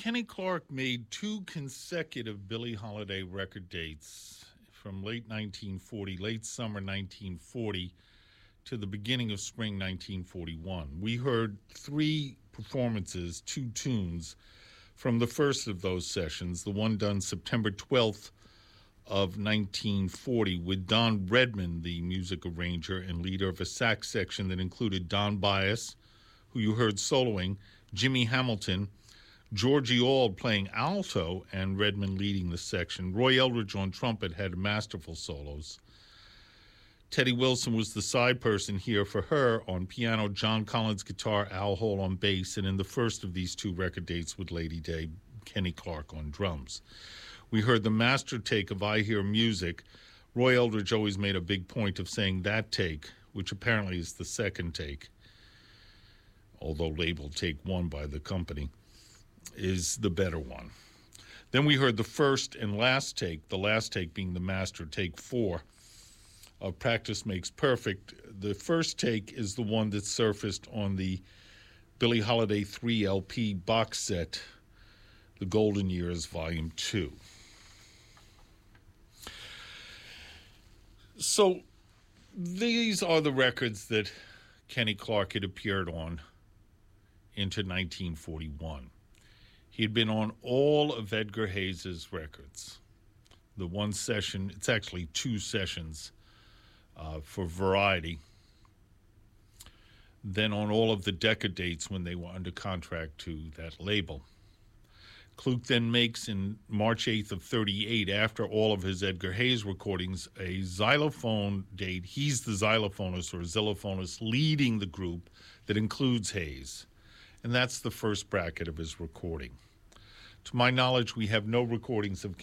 Kenny Clarke made two consecutive Billie Holiday record dates from late 1940, late summer 1940, to the beginning of spring 1941. We heard three performances, two tunes from the first of those sessions, the one done September 12th of 1940 with Don Redman, the music arranger and leader of a sax section that included Don Byas, who you heard soloing, Jimmy Hamilton, Georgie Auld playing alto and Redman leading the section. Roy Eldridge on trumpet had masterful solos. Teddy Wilson was the side person here for her on piano, John Collins guitar, Al Hall on bass, and in the first of these two record dates with Lady Day, Kenny Clarke on drums. We heard the master take of I Hear Music. Roy Eldridge always made a big point of saying that take, which apparently is the second take, although labeled take one by the company, is the better one. Then we heard the first and last take, the last take being the master, take 4 of Practice Makes Perfect. The first take is the one that surfaced on the Billie Holiday 3 LP box set, The Golden Years Volume 2. So these are the records that Kenny Clarke had appeared on into 1941. He had been on all of Edgar Hayes's records. The one session, it's actually two sessions for Variety. Then on all of the Decca dates when they were under contract to that label. Kluk then makes in March 8th of 38, after all of his Edgar Hayes recordings, a xylophone date. He's the xylophonist or xylophonist leading the group that includes Hayes. And that's the first bracket of his recording. To my knowledge, we have no recordings of